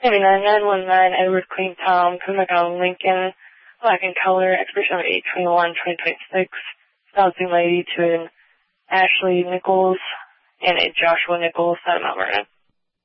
Maybe 9919 Edward Queen Tom, Puma Lincoln, black in color, expiration of 8/21/2026, bouncing lady to an Ashley Nichols and a Joshua Nichols out of Mount Vernon.